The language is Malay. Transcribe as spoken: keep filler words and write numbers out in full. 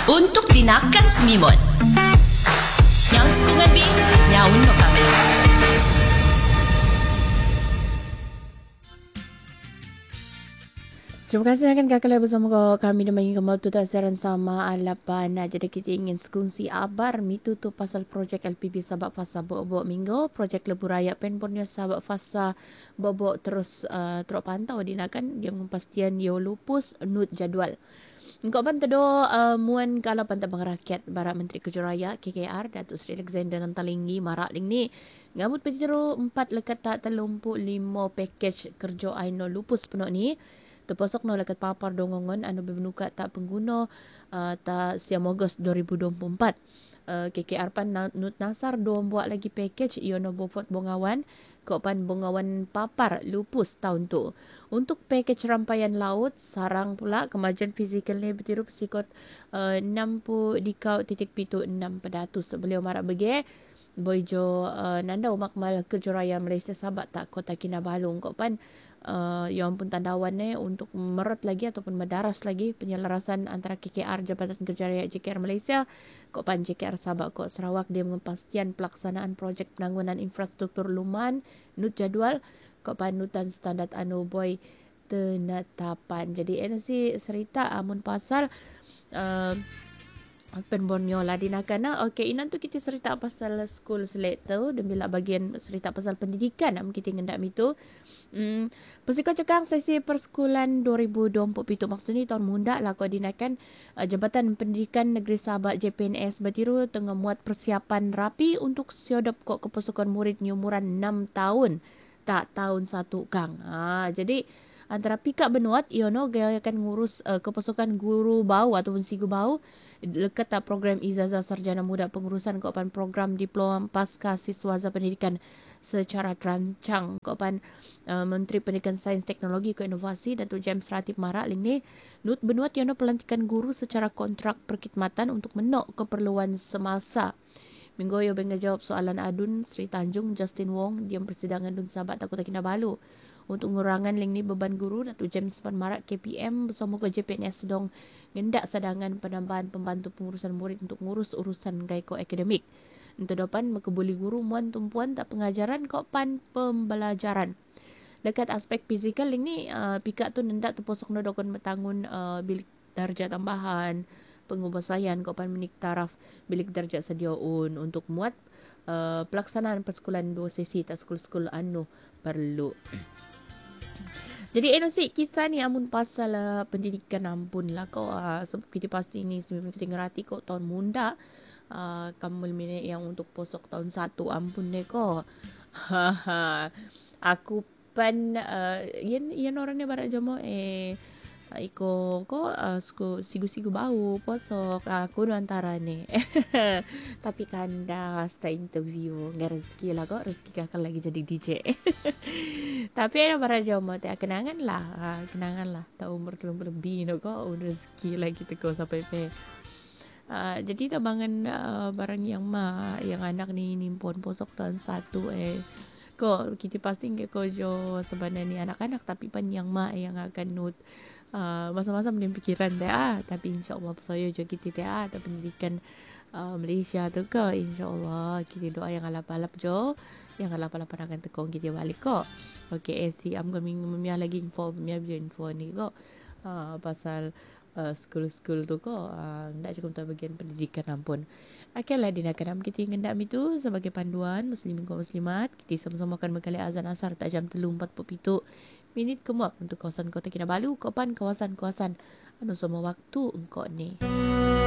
untuk dinakan semimut. Yang sekungan bi, nyaun no kami. Terima kasih akan kakak bersama kami dan bagi kamu tu tak siaran sama alapan. Jadi kita ingin sekongsi abar mitu tu pasal projek L P B Sabak Fasa Bobok Minggu, projek Lebuh Raya Pen Borneo Sabak Fasa Bobok terus uh, teruk pantau dinakan dia menpastian yo lupus nut jadual. Engkau pan tedo uh, muan kala pantabang rakyat Barat Menteri Kejuraya K K R Datuk Seri Alexander Nantalinggi marak ling ni ngabut petiro empat lekat tak terlumpuk lima package kerja aino lupus penuh ni. Terpasok no lekat papar dongongan anu bermenukat tak pengguna uh, tak siam Ogos dua ribu dua puluh empat. Uh, K K R pan Nut Nasar do buat lagi package iono bofot bongawan kok pan bongawan papar lupus tahun tu. Untuk package rampayan laut sarang pula kemajuan fizikal ni bertiru psikot uh, enam puluh dikau titik pitu enam pedatus beliau marak bege Boyjo uh, Nanda Umakmal Kejuraya Malaysia Sabak tak Kota Kinabalu kok pan uh, yang pun tandawan ni untuk merot lagi ataupun mendaras lagi penyelarasan antara K K R Jabatan Kejuraya J K R Malaysia kok pan J K R Sabak kok Sarawak dia mengepastian pelaksanaan projek penanggunan infrastruktur luman nut jadual kok pan nutan standard anu boy tenetapan. Jadi ini si cerita amun pasal uh, Pen Borneo lah dinakana. Okey, inan tu kita cerita pasal school select tu dan bila bagian cerita pasal pendidikan am kita ngendak itu. Hmm, Persiko cakang sesi persekulan dua ribu dua puluh tujuh maksud ni tahun munda lah koordinakan uh, Jabatan Pendidikan Negeri Sabak J P N S bertiru tengah muat persiapan rapi untuk siodop kok kepusukan murid ni umuran enam tahun tak tahun satu kang. Ha, jadi antara pika benuat iono gaya akan ngurus uh, kepusukan guru bau ataupun sigu bau lekat tak program Ijazah Sarjana Muda Pengurusan kopan program diploma pasca siswaza pendidikan secara terancang kopan uh, Menteri Pendidikan Sains Teknologi ke Inovasi Datuk James Ratib Marak ini nut benuat yono pelantikan guru secara kontrak perkhidmatan untuk menok keperluan semasa. Minggu yo bengga jawab soalan adun Sri Tanjung Justin Wong diam persidangan Dun Sabak Takut Kinabalu. Untuk ngurangan ling ni beban guru Datuk James Pan Marak K P M bersama ke J P N S sedang ngendak sadangan penambahan pembantu pengurusan murid untuk ngurus urusan gaiko akademik. Untuk depan makebuli guru muan tumpuan tak pengajaran kok pan pembelajaran. Dekat aspek fizikal ling ni uh, pika tu nendak tu posok no dokon bertangun uh, bilik darjah tambahan pengubasayan kok pan menik taraf bilik darjah sediaun untuk muat uh, pelaksanaan persekulan dua sesi tak skul-skul anu perlu. Jadi eno si kisah ni amun pasal uh, pendidikan ampun lah kau uh, sebab kita pasti ni sebelum kita ngerti kau tahun munda uh, kamu minit yang untuk posok tahun satu ampun deh kau. Aku pan uh, yan yan orangnya barat jamo eh iko ko uh, sku sigu-sigu bau posok aku uh, antara ni. Tapi kanda hasta interview nggak rezeki lah kok rezeki kakak lagi jadi D J. Tapi ada para jauh teh kenangan lah, uh, kenangan lah. Tak umur terlalu lebih no kok rezeki lagi teko sampai pe. Uh, jadi tabangan uh, barang yang ma yang anak ni nimpon posok tahun satu eh ko kita pasti ke ko jo sebenarnya ni anak-anak tapi pan yang ma yang akan nut uh, masa-masa mending pikiran teh ah tapi insyaallah saya jo kita teh ah tak pendidikan uh, Malaysia tu ke insyaallah kita doa yang alap-alap jo yang alap-alap akan tekong kita balik kok. Okey eh si am kami memia lagi info memia info ni kok uh, pasal Uh, school-school tu ko uh, ndak cukup tak bagian pendidikan ampun. Akhirlah dinakan am kita ngendak itu sebagai panduan muslimin kaum muslimat kita sama-sama akan mengkali azan asar tak jam tiga empat puluh tujuh minit kemuak untuk kawasan Kota Kinabalu kopan kawasan-kawasan anu semua waktu engkau ni.